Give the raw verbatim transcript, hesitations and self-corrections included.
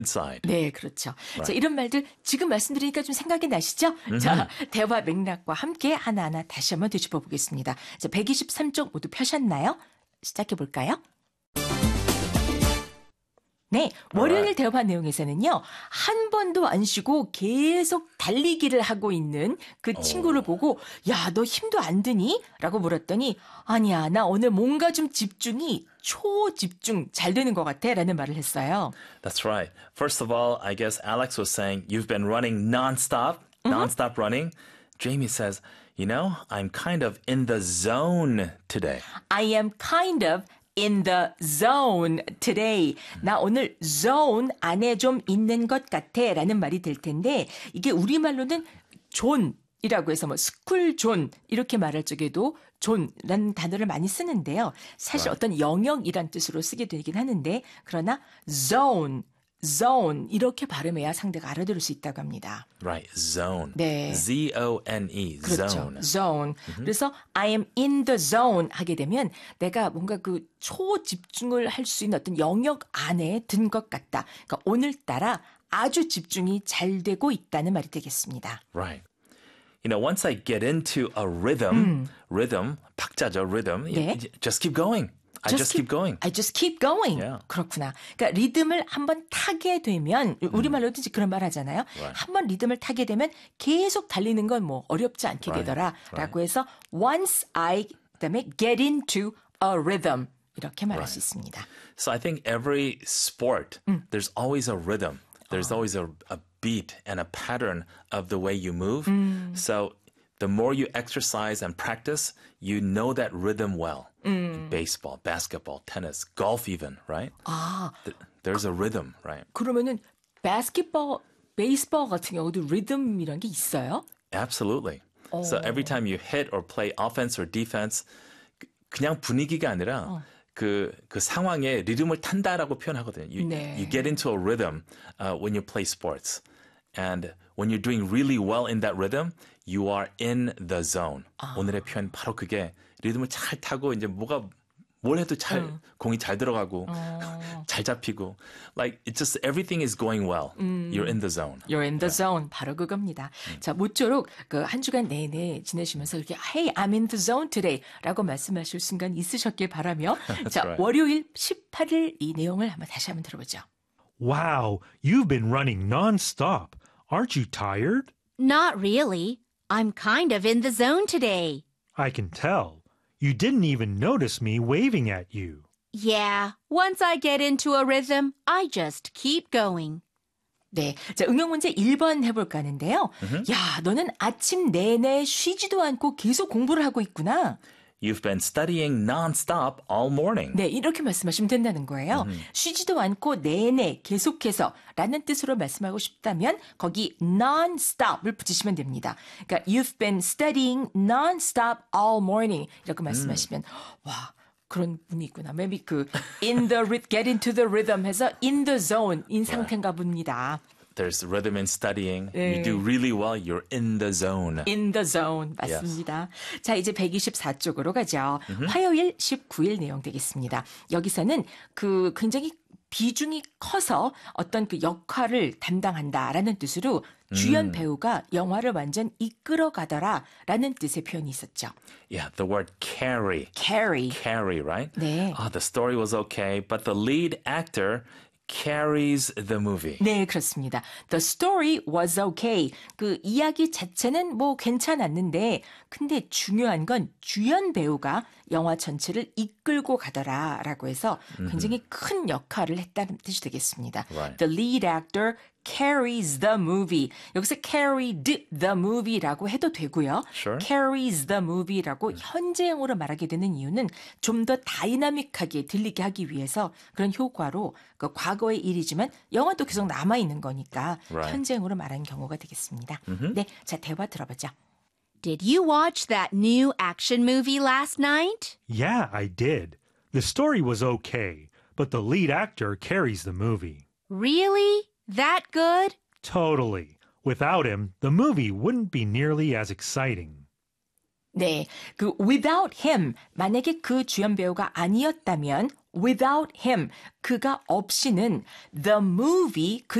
side. 네, 그렇죠. Right. 자, 이런 말들 지금 말씀드리니까 좀 생각이 나시죠? Mm-hmm. 자, 대화 맥락과 함께 하나하나 다시 한번 뒤집어 보겠습니다. 자, 백이십삼 쪽 모두 펴셨나요? 시작해 볼까요? 네, 월요일 대화 내용에서는요, 한 번도 안 쉬고 계속 달리기를 하고 있는 그 친구를 보고, 야, 너 힘도 안 드니? 라고 물었더니, 아니야, 나 오늘 뭔가 좀 집중이 초집중 잘 되는 것 같아. 라는 말을 했어요. That's right. First of all, I guess Alex was saying, you've been running nonstop, Mm-hmm. nonstop running. Jamie says, you know, I'm kind of in the zone today. I am kind of in the zone today. 나 오늘 zone 안에 좀 있는 것 같아 라는 말이 될 텐데 이게 우리말로는 존이라고 해서 뭐 스쿨 존 이렇게 말할 적에도 존라는 단어를 많이 쓰는데요. 사실 Right. 어떤 영역이란 뜻으로 쓰게 되긴 하는데 그러나 zone, zone 이렇게 발음해야 상대가 알아들을 수 있다고 합니다. Right, zone. 네. Z O N E, 그렇죠. zone. zone. 그래서 I am in the zone 하게 되면 내가 뭔가 그 초집중을 할 수 있는 어떤 영역 안에 든 것 같다. 그러니까 오늘따라 아주 집중이 잘 되고 있다는 말이 되겠습니다. Right. You know, once I get into a rhythm, 음. rhythm, 박자죠, rhythm, you- 네. you just keep going. I just keep going. I just keep going. Yeah. 그렇구나. 그러니까 리듬을 한번 타게 되면 우리말로도 그런 말 하잖아요. Right. 한번 리듬을 타게 되면 계속 달리는 건 뭐 어렵지 않게 Right. 되더라라고 Right. 해서 once I 그다음에 get into a rhythm 이렇게 말할 Right. 수 있습니다. So I think every sport, there's always a rhythm. There's always a, a beat and a pattern of the way you move. So the more you exercise and practice, you know that rhythm well. Baseball, basketball, tennis, golf even, right? 아, Th- There's a rhythm, right? 그러면은 바스켓볼, 베이스볼 같은 경우도 리듬이란 게 있어요? Absolutely. So every time you hit or play offense or defense, 그- 그냥 분위기가 아니라 그, 그 상황에 리듬을 탄다라고 표현하거든요. You, 네. you get into a rhythm uh, when you play sports. And when you're doing really well in that rhythm, you are in the zone. 오늘의 표현 바로 그게 리듬을 잘 타고 이제 뭐가 뭘 해도 잘 공이 잘 들어가고 잘 잡히고 like it just everything is going well. You're in the zone. You're in the zone. 바로 그겁니다. 자, 모쪼록 그 한 주간 내내 지내시면서 이렇게 Hey, I'm in the zone today 라고 말씀하실 순간 있으셨길 바라며 자, right. 월요일 십팔 일 이 내용을 한번 다시 한번 들어보죠. Wow, you've been running nonstop. Aren't you tired? Not really. I'm kind of in the zone today. I can tell. You didn't even notice me waving at you. Yeah, once I get into a rhythm, I just keep going. 네. 자, 응용 문제 일 번 해볼까 하는데요. 야, 너는 아침 내내 쉬지도 않고 계속 공부를 하고 있구나. You've been studying nonstop all morning. 네, 이렇게 말씀하시면 된다는 거예요. 쉬지도 않고 내내 계속해서 라는 뜻으로 말씀하고 싶다면 거기 non-stop을 붙이시면 됩니다. 그러니까 you've been studying non-stop all morning 이렇게 말씀하시면 와, 그런 분이 있구나. Maybe 그 in the rhythm, get into the rhythm 해서 in the zone인 상태인가 봅니다. There's rhythm in studying. 네. You do really well. You're in the zone. In the zone. 맞습니다. 자, 이제 백이십사 쪽으로 가죠. 화요일 십구 일 내용 되겠습니다. 여기서는 그 굉장히 비중이 커서 어떤 그 역할을 담당한다라는 뜻으로 주연 배우가 영화를 완전 이끌어가더라라는 뜻의 표현이 있었죠. Yeah, the word carry. Carry. Carry, right? 네. Ah, the story was okay, but the lead actor carries the movie. 네, 그렇습니다. The story was okay. 그 이야기 자체는 뭐 괜찮았는데 근데 중요한 건 주연 배우가 영화 전체를 이끌고 가더라라고 해서 굉장히 큰 역할을 했다는 뜻이 되겠습니다. Right. The lead actor carries the movie. 여기서 carried the movie라고 해도 되고요. Sure. carries the movie라고 현재형으로 말하게 되는 이유는 좀 더 다이나믹하게 들리게 하기 위해서 그런 효과로 그 과거의 일이지만 영화도 계속 남아있는 거니까 Right. 현재형으로 말하는 경우가 되겠습니다. 네, 자 대화 들어보죠. Did you watch that new action movie last night? Yeah, I did. The story was okay, but the lead actor carries the movie. Really? That good? Totally. Without him, the movie wouldn't be nearly as exciting. 네, 그 without him 만약에 그 주연 배우가 아니었다면 without him 그가 없이는 the movie 그